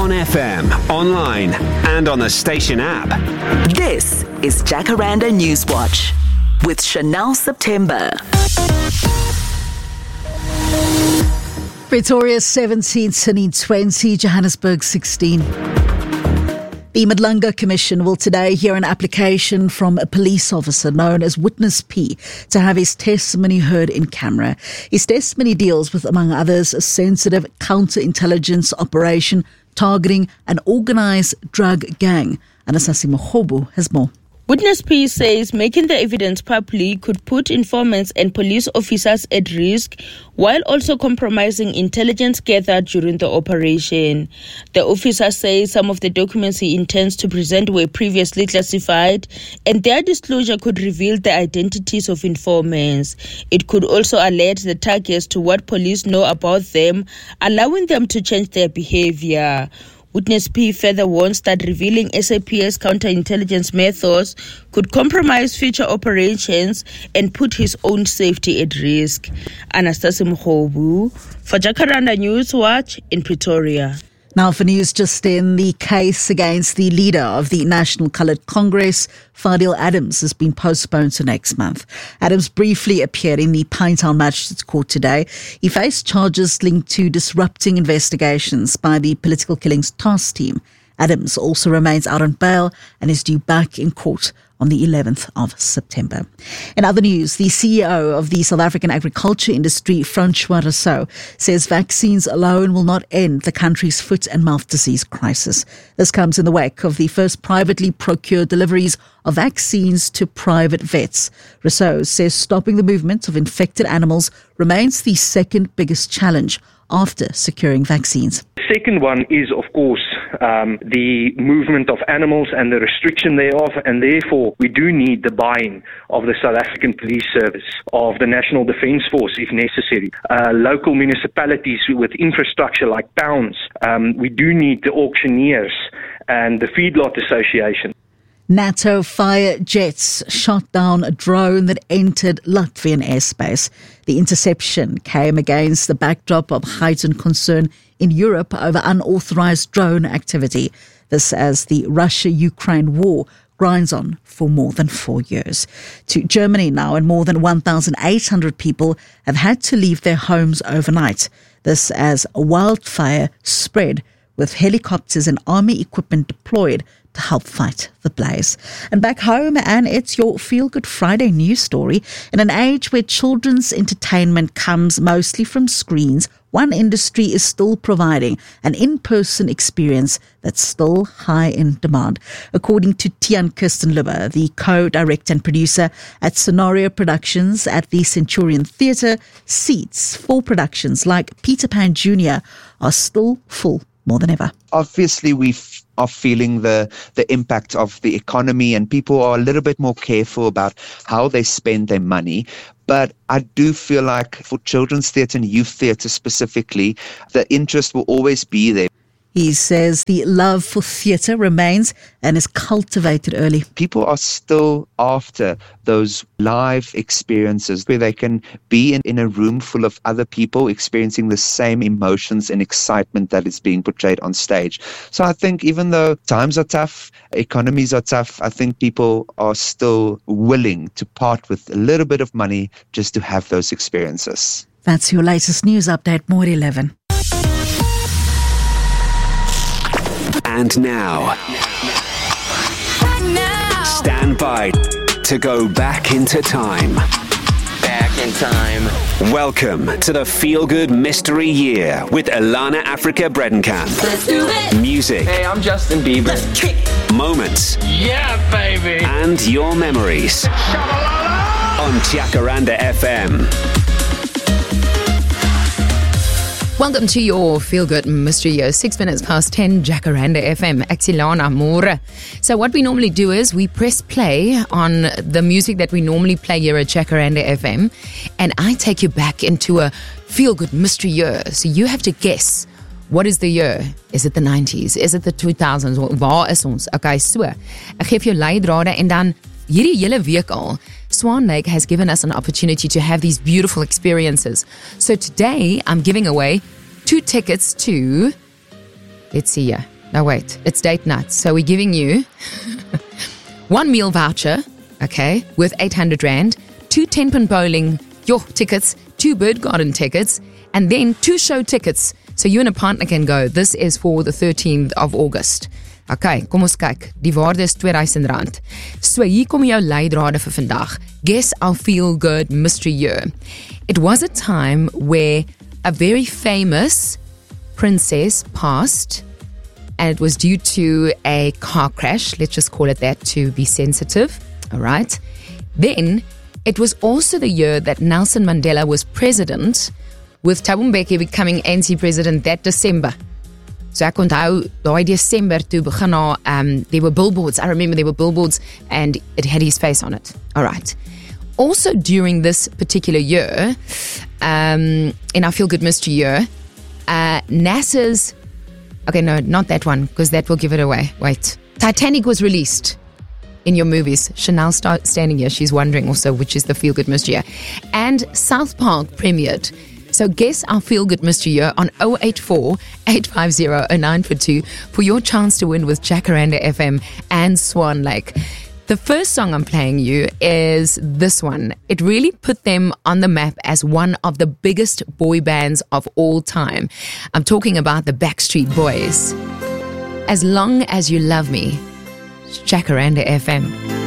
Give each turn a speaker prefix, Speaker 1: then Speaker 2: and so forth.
Speaker 1: On FM, online, and on the station app.
Speaker 2: This is Jacaranda Newswatch with Chanel September.
Speaker 3: Pretoria 17, Sydney 20, Johannesburg 16. The Madlanga Commission will today hear an application from a police officer known as Witness P to have his testimony heard in camera. His testimony deals with, among others, a sensitive counterintelligence operation targeting an organised drug gang. Anasasi Mohobu has more.
Speaker 4: Witness P says making the evidence public could put informants and police officers at risk while also compromising intelligence gathered during the operation. The officer says some of the documents he intends to present were previously classified and their disclosure could reveal the identities of informants. It could also alert the targets to what police know about them, allowing them to change their behavior. Witness P further warns that revealing SAPS counterintelligence methods could compromise future operations and put his own safety at risk. Anastasia Mkhobu for Jacaranda Newswatch in Pretoria.
Speaker 3: Now for news just in, the case against the leader of the National Coloured Congress, Fadil Adams, has been postponed to next month. Adams briefly appeared in the Pinetown Magistrates Court today. He faced charges linked to disrupting investigations by the Political Killings Task Team. Adams also remains out on bail and is due back in court on the 11th of September. In other news, the CEO of the South African agriculture industry, Francois Rousseau, says vaccines alone will not end the country's foot and mouth disease crisis. This comes in the wake of the first privately procured deliveries of vaccines to private vets. Rousseau says stopping the movement of infected animals remains the second biggest challenge after securing vaccines.
Speaker 5: Second one is, of course, the movement of animals and the restriction thereof, and therefore we do need the buy-in of the South African Police Service, of the National Defence Force if necessary, local municipalities with infrastructure like towns. We do need the auctioneers and the Feedlot Association.
Speaker 3: NATO fire jets shot down a drone that entered Latvian airspace. The interception came against the backdrop of heightened concern in Europe over unauthorized drone activity. This as the Russia-Ukraine war grinds on for more than 4 years. To Germany now, and more than 1,800 people have had to leave their homes overnight. This as a wildfire spread with helicopters and army equipment deployed to help fight the blaze. And back home, and it's your Feel Good Friday news story. In an age where children's entertainment comes mostly from screens, one industry is still providing an in-person experience that's still high in demand. According to Tian Kirsten-Lubber, the co-director and producer at Scenario Productions at the Centurion Theatre, seats for productions like Peter Pan Jr. are still full more than ever.
Speaker 6: Obviously, we are feeling the impact of the economy, and people are a little bit more careful about how they spend their money. But I do feel like for children's theatre and youth theatre specifically, the interest will always be there.
Speaker 3: He says the love for theatre remains and is cultivated early.
Speaker 6: People are still after those live experiences where they can be in a room full of other people experiencing the same emotions and excitement that is being portrayed on stage. So I think even though times are tough, economies are tough, I think people are still willing to part with a little bit of money just to have those experiences.
Speaker 3: That's your latest news update, more at 11.
Speaker 1: And now, stand by to go back into time.
Speaker 7: Back in time.
Speaker 1: Welcome to the Feel Good Mystery Year with Elana Africa Bredenkamp.
Speaker 7: Let's do it.
Speaker 1: Music.
Speaker 7: Hey, I'm Justin Bieber. Let's kick.
Speaker 1: Moments.
Speaker 7: Yeah, baby.
Speaker 1: And your memories. On Jacaranda FM.
Speaker 8: Welcome to your Feel Good Mystery Year, 6 minutes past 10, Jacaranda FM, Axilana Moore. So what we normally do is we press play on the music that we normally play here at Jacaranda FM, and I take you back into a Feel Good Mystery Year. So you have to guess, what is the year? Is it the 90s? Is it the 2000s? Waar is ons? Okay, so, ek geef jou leidrade en dan hierdie hele week al, Swan Lake has given us an opportunity to have these beautiful experiences. So today, I'm giving away 2 tickets to, let's see here, No, wait. It's date night. So we're giving you 1 meal voucher, okay, worth 800 Rand, 2 10-pin bowling tickets, 2 bird garden tickets, and then 2 show tickets. So you and a partner can go. This is for the 13th of August. Okay, kom ons kyk. Die waarde is R2000. So hier kom jou leidrade vir vandag. Guess our feel-good mystery year. It was a time where a very famous princess passed, and it was due to a car crash. Let's just call it that to be sensitive. All right. Then it was also the year that Nelson Mandela was president, with Thabo Mbeki becoming ANC president that December. So ek onthou daai December toe begin there were billboards. I remember there were billboards and it had his face on it. All right. Also during this particular year, in our Feel Good Mystery year, NASA's, okay, no, not that one, because that will give it away. Wait. Titanic was released in your movies. Chanel standing here, she's wondering also which is the Feel Good Mystery year. And South Park premiered. So guess our Feel Good Mystery year on 084-850-0942 for your chance to win with Jacaranda FM and Swan Lake. The first song I'm playing you is this one. It really put them on the map as one of the biggest boy bands of all time. I'm talking about the Backstreet Boys. As Long As You Love Me, Jacaranda FM.